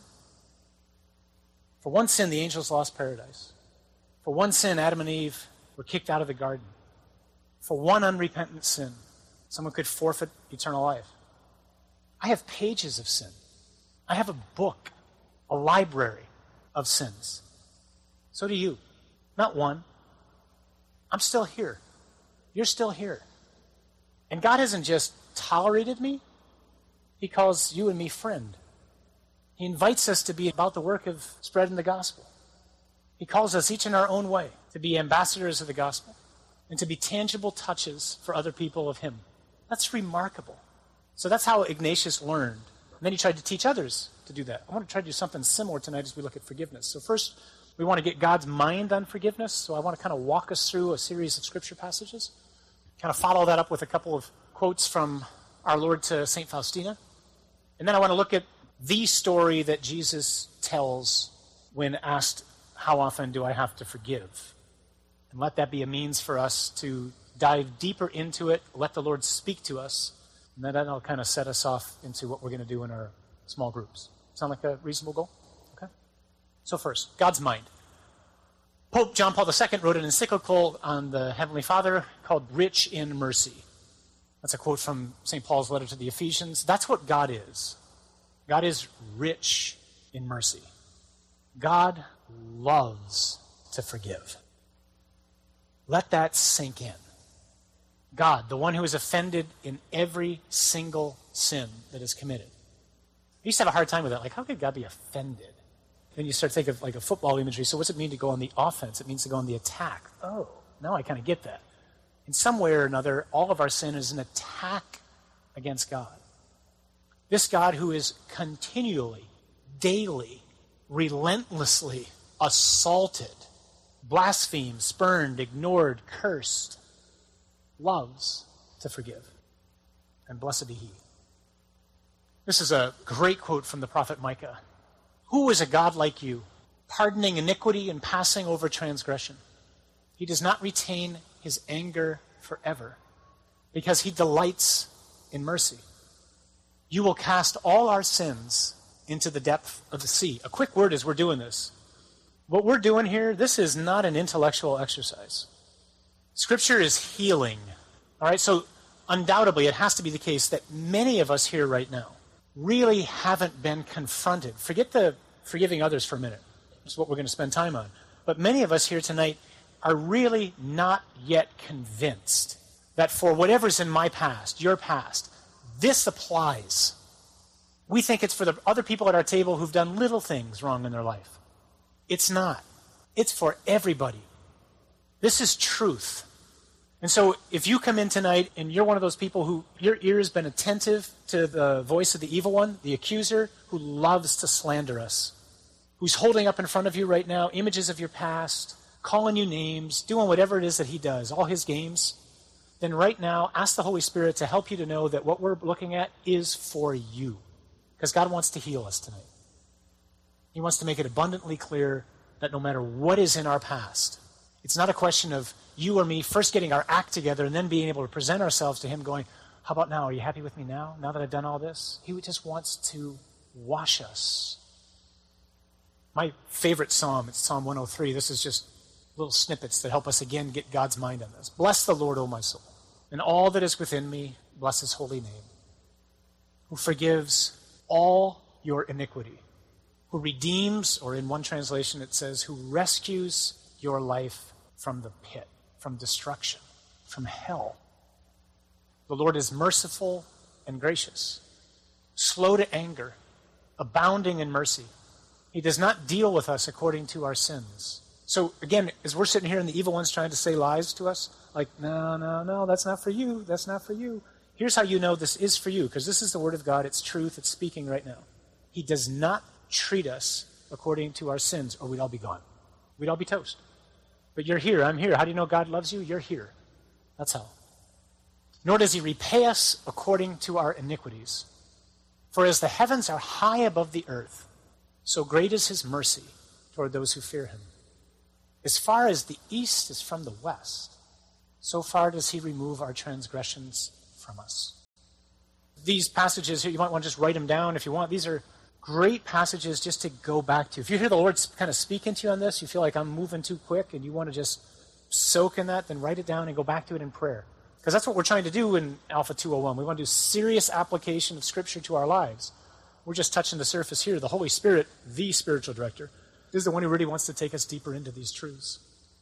For one sin, the angels lost paradise. For one sin, Adam and Eve were kicked out of the garden. For one unrepentant sin, someone could forfeit eternal life. I have pages of sin. I have a book, a library of sins. So do you. Not one. I'm still here. You're still here. And God hasn't just tolerated me. He calls you and me friend. He invites us to be about the work of spreading the gospel. He calls us each in our own way to be ambassadors of the gospel and to be tangible touches for other people of him. That's remarkable. So that's how Ignatius learned. And then he tried to teach others to do that. I want to try to do something similar tonight as we look at forgiveness. So first, we want to get God's mind on forgiveness. So I want to kind of walk us through a series of scripture passages. Kind of follow that up with a couple of quotes from our Lord to St. Faustina. And then I want to look at the story that Jesus tells when asked, how often do I have to forgive? And let that be a means for us to dive deeper into it, let the Lord speak to us, and then that'll kind of set us off into what we're going to do in our small groups. Sound like a reasonable goal? Okay. So first, God's mind. Pope John Paul II wrote an encyclical on the Heavenly Father called Rich in Mercy. That's a quote from St. Paul's letter to the Ephesians. That's what God is. God is rich in mercy. God loves to forgive. Let that sink in. God, the one who is offended in every single sin that is committed. I used to have a hard time with that. Like, how could God be offended? Then you start to think of like a football imagery. So what's it mean to go on the offense? It means to go on the attack. Oh, now I kind of get that. In some way or another, all of our sin is an attack against God. This God who is continually, daily, relentlessly assaulted, blasphemed, spurned, ignored, cursed, loves to forgive. And blessed be he. This is a great quote from the prophet Micah. Who is a God like you, pardoning iniquity and passing over transgression? He does not retain his anger forever, because he delights in mercy. You will cast all our sins into the depth of the sea. A quick word as we're doing this. What we're doing here, this is not an intellectual exercise. Scripture is healing. All right, so undoubtedly it has to be the case that many of us here right now really haven't been confronted. Forget the forgiving others for a minute. That's what we're going to spend time on. But many of us here tonight are really not yet convinced that for whatever's in my past, your past, this applies. We think it's for the other people at our table who've done little things wrong in their life. It's not. It's for everybody. This is truth. And so if you come in tonight and you're one of those people who your ear has been attentive to the voice of the evil one, the accuser, who loves to slander us, who's holding up in front of you right now images of your past, calling you names, doing whatever it is that he does, all his games, then right now ask the Holy Spirit to help you to know that what we're looking at is for you. Because God wants to heal us tonight. He wants to make it abundantly clear that no matter what is in our past, it's not a question of you or me first getting our act together and then being able to present ourselves to him going, how about now? Are you happy with me now that I've done all this? He just wants to wash us. My favorite psalm, it's Psalm 103. This is just little snippets that help us again get God's mind on this. Bless the Lord, O my soul, and all that is within me, bless his holy name, who forgives all your iniquity, who redeems, or in one translation it says, who rescues your life from the pit, from destruction, from hell. The Lord is merciful and gracious, slow to anger, abounding in mercy. He does not deal with us according to our sins. So again, as we're sitting here and the evil one's trying to say lies to us, like, no, that's not for you, that's not for you. Here's how you know this is for you, because this is the word of God, it's truth, it's speaking right now. He does not treat us according to our sins, or we'd all be gone. We'd all be toast. But you're here, I'm here. How do you know God loves you? You're here. That's how. Nor does he repay us according to our iniquities. For as the heavens are high above the earth, so great is his mercy toward those who fear him. As far as the east is from the west, so far does he remove our transgressions from us. These passages here, you might want to just write them down if you want. These are great passages just to go back to. If you hear the Lord kind of speaking to you on this, you feel like I'm moving too quick and you want to just soak in that, then write it down and go back to it in prayer. Because that's what we're trying to do in Alpha 201. We want to do serious application of Scripture to our lives. We're just touching the surface here. The Holy Spirit, the spiritual director, is the one who really wants to take us deeper into these truths.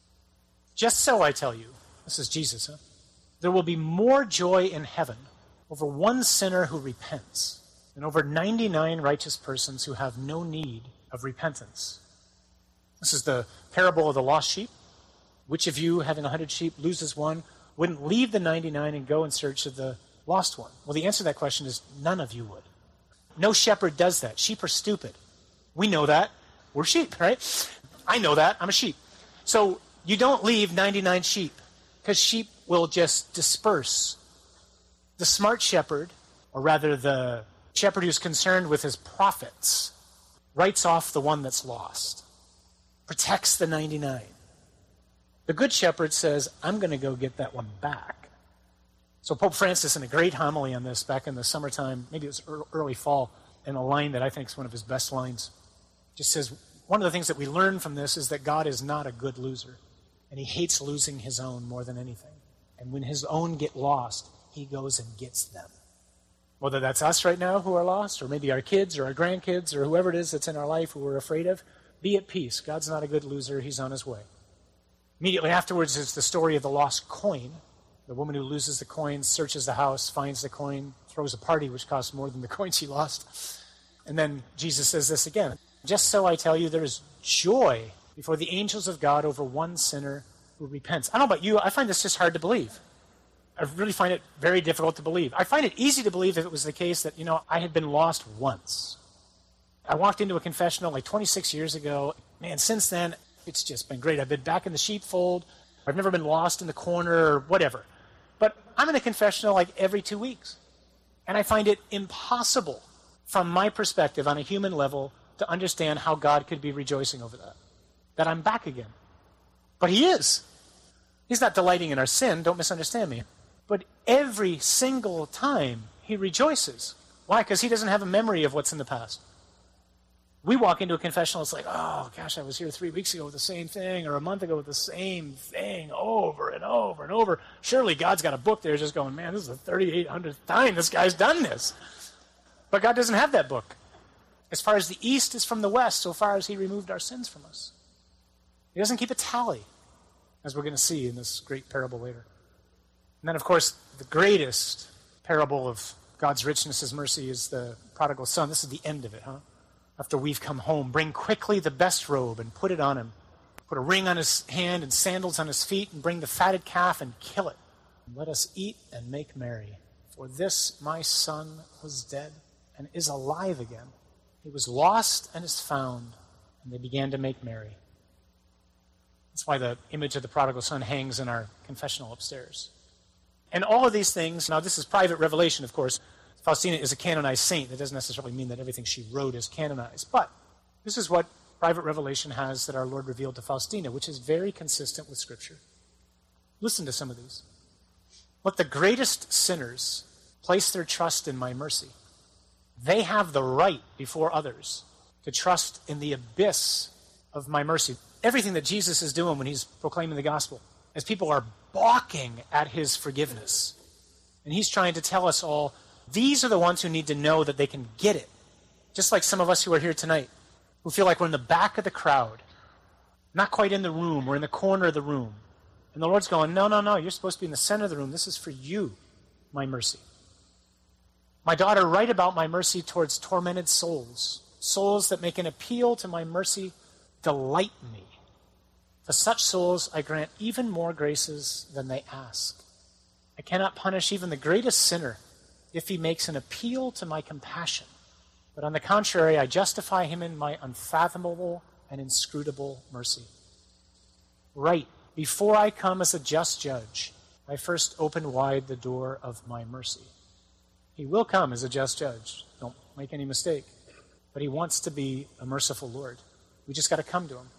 Just so I tell you, this is Jesus, there will be more joy in heaven over one sinner who repents than over 99 righteous persons who have no need of repentance. This is the parable of the lost sheep. Which of you, having 100 sheep, loses one, wouldn't leave the 99 and go in search of the lost one? Well, the answer to that question is none of you would. No shepherd does that. Sheep are stupid. We know that. We're sheep, right? I know that. I'm a sheep. So you don't leave 99 sheep because sheep will just disperse. The smart shepherd, or rather the shepherd who's concerned with his profits, writes off the one that's lost, protects the 99. The good shepherd says, I'm going to go get that one back. So Pope Francis, in a great homily on this back in the summertime, maybe it was early fall, in a line that I think is one of his best lines, just says, one of the things that we learn from this is that God is not a good loser, and he hates losing his own more than anything. And when his own get lost, he goes and gets them. Whether that's us right now who are lost, or maybe our kids or our grandkids or whoever it is that's in our life who we're afraid of, be at peace. God's not a good loser. He's on his way. Immediately afterwards is the story of the lost coin. The woman who loses the coin searches the house, finds the coin, throws a party which costs more than the coin she lost. And then Jesus says this again. Just so I tell you, there is joy before the angels of God over one sinner who repents. I don't know about you, I find this just hard to believe. I really find it very difficult to believe. I find it easy to believe if it was the case that, I had been lost once. I walked into a confessional like 26 years ago. Man, since then, it's just been great. I've been back in the sheepfold. I've never been lost in the corner or whatever. But I'm in a confessional like every 2 weeks. And I find it impossible, from my perspective on a human level, to understand how God could be rejoicing over that I'm back again. But he is. He's not delighting in our sin, don't misunderstand me. But every single time he rejoices. Why? Because he doesn't have a memory of what's in the past. We walk into a confessional, it's like, oh, gosh, I was here 3 weeks ago with the same thing, or a month ago with the same thing, over and over and over. Surely God's got a book there just going, man, this is the 3,800th time this guy's done this. But God doesn't have that book. As far as the east is from the west, so far as he removed our sins from us. He doesn't keep a tally, as we're going to see in this great parable later. And then, of course, the greatest parable of God's richness, his mercy, is the prodigal son. This is the end of it, After we've come home, bring quickly the best robe and put it on him. Put a ring on his hand and sandals on his feet, and bring the fatted calf and kill it. And let us eat and make merry. For this my son was dead and is alive again. He was lost and is found, and they began to make merry. That's why the image of the prodigal son hangs in our confessional upstairs. And all of these things, now this is private revelation, of course. Faustina is a canonized saint. That doesn't necessarily mean that everything she wrote is canonized. But this is what private revelation has that our Lord revealed to Faustina, which is very consistent with Scripture. Listen to some of these. Let the greatest sinners place their trust in my mercy. They have the right before others to trust in the abyss of my mercy. Everything that Jesus is doing when he's proclaiming the gospel, as people are balking at his forgiveness. And he's trying to tell us all, these are the ones who need to know that they can get it. Just like some of us who are here tonight, who feel like we're in the back of the crowd, not quite in the room, we're in the corner of the room. And the Lord's going, no, you're supposed to be in the center of the room. This is for you, my mercy. My daughter, write about my mercy towards tormented souls, souls that make an appeal to my mercy, delight me. For such souls I grant even more graces than they ask. I cannot punish even the greatest sinner if he makes an appeal to my compassion. But on the contrary, I justify him in my unfathomable and inscrutable mercy. Right, before I come as a just judge, I first open wide the door of my mercy. He will come as a just judge. Don't make any mistake. But he wants to be a merciful Lord. We just got to come to him.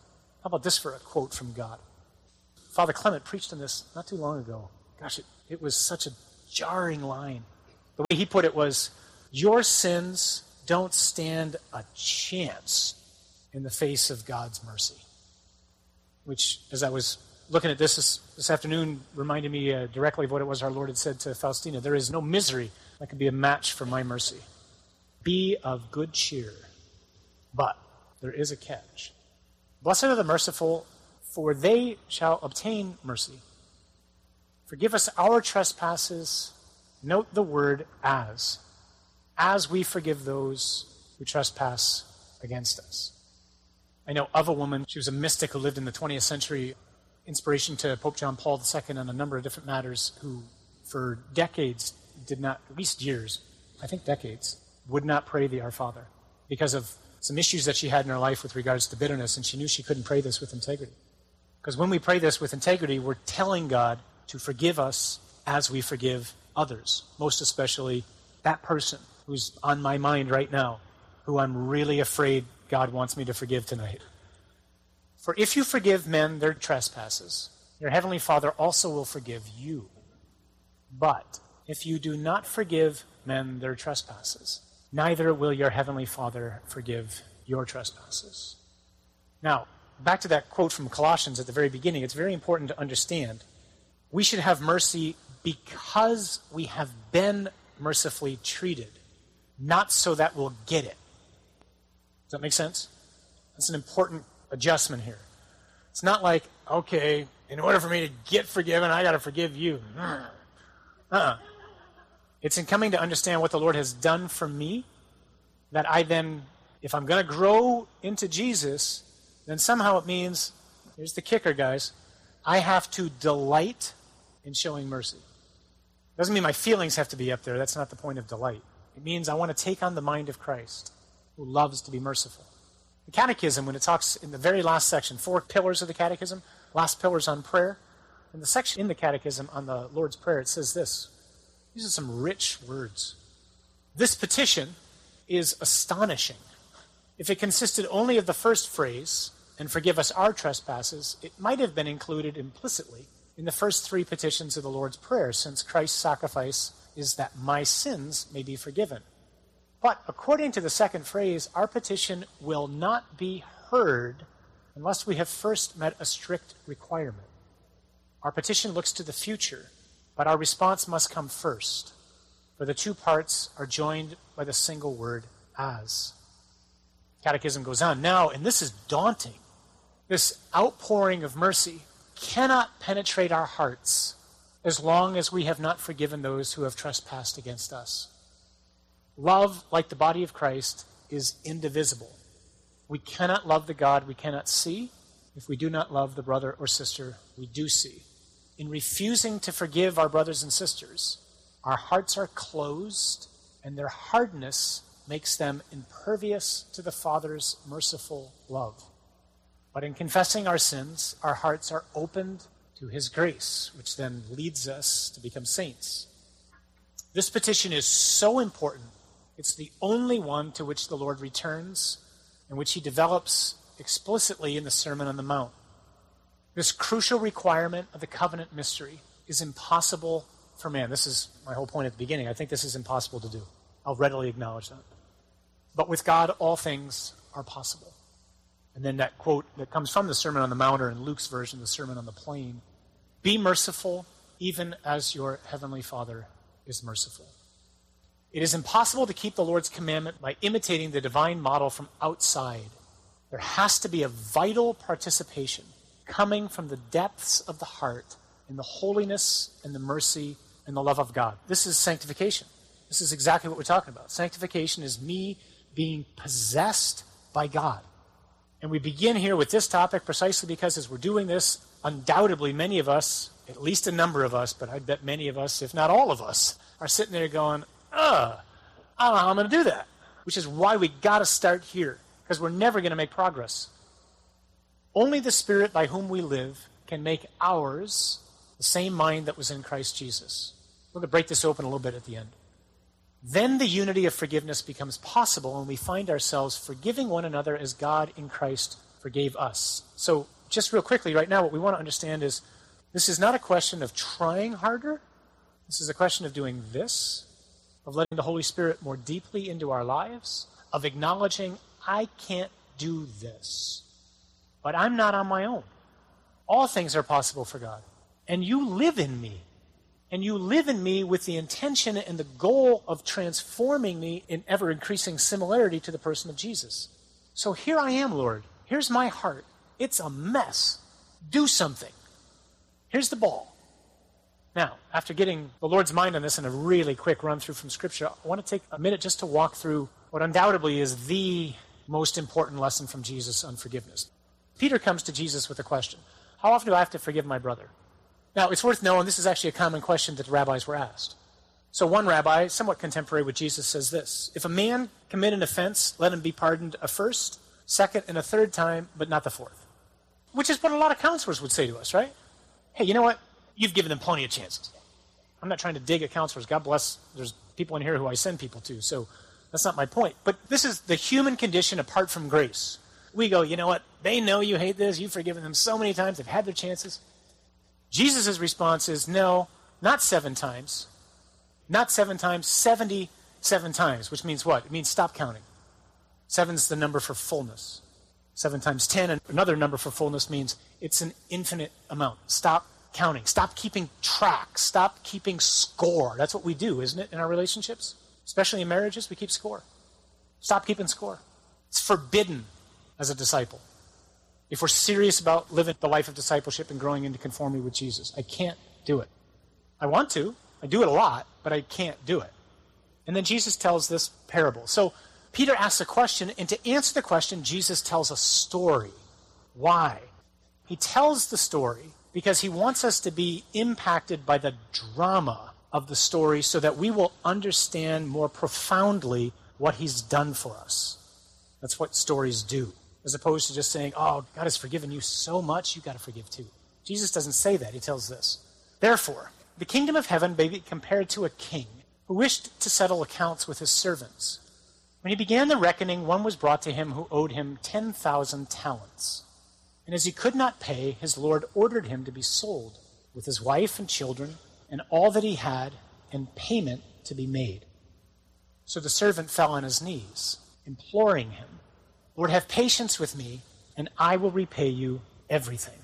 How about this for a quote from God? Father Clement preached on this not too long ago. Gosh, it was such a jarring line. The way he put it was, your sins don't stand a chance in the face of God's mercy. Which, as I was looking at this afternoon, reminded me directly of what it was our Lord had said to Faustina. There is no misery that can be a match for my mercy. Be of good cheer, but there is a catch. Blessed are the merciful, for they shall obtain mercy. Forgive us our trespasses. Note the word as we forgive those who trespass against us. I know of a woman, she was a mystic who lived in the 20th century, inspiration to Pope John Paul II on a number of different matters, who for decades did not, at least years, I think decades, would not pray the Our Father because of some issues that she had in her life with regards to bitterness, and she knew she couldn't pray this with integrity. Because when we pray this with integrity, we're telling God to forgive us as we forgive others, most especially that person who's on my mind right now, who I'm really afraid God wants me to forgive tonight. For if you forgive men their trespasses, your heavenly Father also will forgive you. But if you do not forgive men their trespasses, neither will your heavenly Father forgive your trespasses. Now, back to that quote from Colossians at the very beginning, it's very important to understand we should have mercy because we have been mercifully treated, not so that we'll get it. Does that make sense? That's an important adjustment here. It's not like, okay, in order for me to get forgiven, I got to forgive you. It's in coming to understand what the Lord has done for me that I then, if I'm going to grow into Jesus, then somehow it means, here's the kicker, guys, I have to delight in showing mercy. Doesn't mean my feelings have to be up there. That's not the point of delight. It means I want to take on the mind of Christ, who loves to be merciful. The Catechism, when it talks in the very last section, 4 pillars of the Catechism, last pillars on prayer, in the section in the Catechism on the Lord's Prayer, it says this. These are some rich words. This petition is astonishing. If it consisted only of the first phrase, and forgive us our trespasses, it might have been included implicitly in the first 3 petitions of the Lord's Prayer, since Christ's sacrifice is that my sins may be forgiven. But according to the second phrase, our petition will not be heard unless we have first met a strict requirement. Our petition looks to the future, but our response must come first, for the 2 parts are joined by the single word, as. Catechism goes on. Now, and this is daunting, this outpouring of mercy cannot penetrate our hearts as long as we have not forgiven those who have trespassed against us. Love, like the body of Christ, is indivisible. We cannot love the God we cannot see if we do not love the brother or sister we do see. In refusing to forgive our brothers and sisters, our hearts are closed, and their hardness makes them impervious to the Father's merciful love. But in confessing our sins, our hearts are opened to His grace, which then leads us to become saints. This petition is so important. It's the only one to which the Lord returns and which He develops explicitly in the Sermon on the Mount. This crucial requirement of the covenant mystery is impossible for man. This is my whole point at the beginning. I think this is impossible to do. I'll readily acknowledge that. But with God, all things are possible. And then that quote that comes from the Sermon on the Mount, or in Luke's version, the Sermon on the Plain, be merciful even as your heavenly Father is merciful. It is impossible to keep the Lord's commandment by imitating the divine model from outside. There has to be a vital participation coming from the depths of the heart in the holiness and the mercy and the love of God. This is sanctification. This is exactly what we're talking about. Sanctification is me being possessed by God. And we begin here with this topic precisely because as we're doing this, undoubtedly many of us, at least a number of us, but I bet many of us, if not all of us, are sitting there going, I don't know how I'm going to do that. Which is why we got to start here, because we're never going to make progress. Only the Spirit by whom we live can make ours the same mind that was in Christ Jesus. We're going to break this open a little bit at the end. Then the unity of forgiveness becomes possible when we find ourselves forgiving one another as God in Christ forgave us. So just real quickly, right now, what we want to understand is this is not a question of trying harder. This is a question of doing this, of letting the Holy Spirit more deeply into our lives, of acknowledging, I can't do this, but I'm not on my own. All things are possible for God. And you live in me. And you live in me with the intention and the goal of transforming me in ever-increasing similarity to the person of Jesus. So here I am, Lord. Here's my heart. It's a mess. Do something. Here's the ball. Now, after getting the Lord's mind on this in a really quick run-through from Scripture, I want to take a minute just to walk through what undoubtedly is the most important lesson from Jesus on forgiveness. Peter comes to Jesus with a question. How often do I have to forgive my brother? Now, it's worth knowing this is actually a common question that the rabbis were asked. So one rabbi, somewhat contemporary with Jesus, says this: if a man commit an offense, let him be pardoned a first, second, and a third time, but not the fourth. Which is what a lot of counselors would say to us, right? Hey, you know what? You've given them plenty of chances. I'm not trying to dig at counselors. God bless. There's people in here who I send people to, so that's not my point. But this is the human condition apart from grace. We go, you know what? They know you hate this. You've forgiven them so many times. They've had their chances. Jesus' response is, no, not 7 times. Not 7 times, 77 times, which means what? It means stop counting. 7's the number for fullness. 7 times 10, and another number for fullness, means it's an infinite amount. Stop counting. Stop keeping track. Stop keeping score. That's what we do, isn't it, in our relationships? Especially in marriages, we keep score. Stop keeping score. It's forbidden as a disciple. If we're serious about living the life of discipleship and growing into conformity with Jesus, I can't do it. I want to. I do it a lot, but I can't do it. And then Jesus tells this parable. So Peter asks a question, and to answer the question, Jesus tells a story. Why? He tells the story because he wants us to be impacted by the drama of the story so that we will understand more profoundly what he's done for us. That's what stories do. As opposed to just saying, oh, God has forgiven you so much, you've got to forgive too. Jesus doesn't say that. He tells this. Therefore, the kingdom of heaven may be compared to a king who wished to settle accounts with his servants. When he began the reckoning, one was brought to him who owed him 10,000 talents. And as he could not pay, his lord ordered him to be sold with his wife and children and all that he had, and payment to be made. So the servant fell on his knees, imploring him, Lord, have patience with me, and I will repay you everything.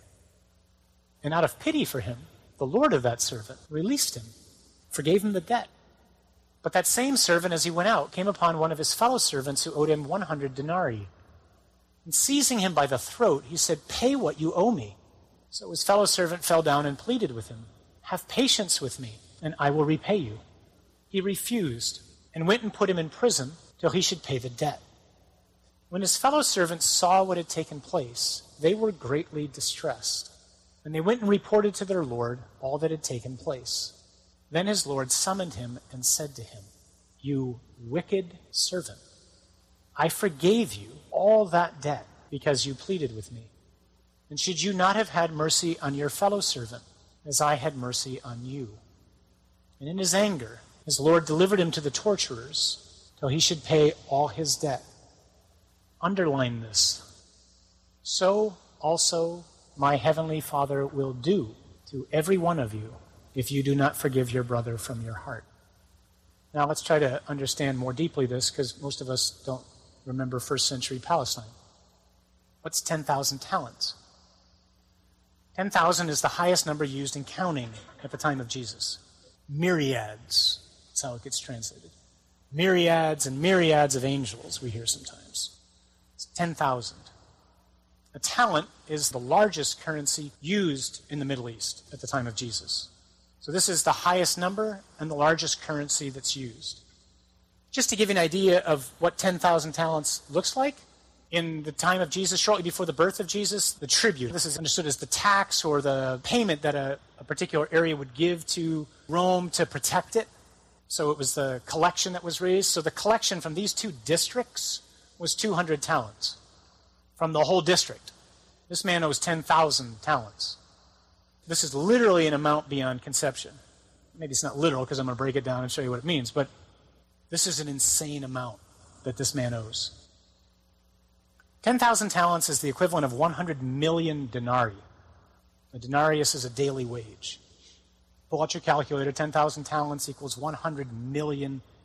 And out of pity for him, the lord of that servant released him, forgave him the debt. But that same servant, as he went out, came upon one of his fellow servants who owed him 100 denarii. And seizing him by the throat, he said, pay what you owe me. So his fellow servant fell down and pleaded with him, have patience with me, and I will repay you. He refused, and went and put him in prison till he should pay the debt. When his fellow servants saw what had taken place, they were greatly distressed. And they went and reported to their lord all that had taken place. Then his lord summoned him and said to him, you wicked servant, I forgave you all that debt because you pleaded with me. And should you not have had mercy on your fellow servant as I had mercy on you? And in his anger, his lord delivered him to the torturers till he should pay all his debt. Underline this. So also my heavenly Father will do to every one of you if you do not forgive your brother from your heart. Now let's try to understand more deeply this, because most of us don't remember first century Palestine. What's 10,000 talents? 10,000 is the highest number used in counting at the time of Jesus. Myriads, that's how it gets translated. Myriads and myriads of angels we hear sometimes. 10,000. A talent is the largest currency used in the Middle East at the time of Jesus. So this is the highest number and the largest currency that's used. Just to give you an idea of what 10,000 talents looks like, in the time of Jesus, shortly before the birth of Jesus, the tribute, this is understood as the tax or the payment that a particular area would give to Rome to protect it. So it was the collection that was raised. So the collection from these 2 districts was 200 talents from the whole district. This man owes 10,000 talents. This is literally an amount beyond conception. Maybe it's not literal because I'm going to break it down and show you what it means, but this is an insane amount that this man owes. 10,000 talents is the equivalent of 100 million denarii. A denarius is a daily wage. Pull out your calculator. 10,000 talents equals 100 million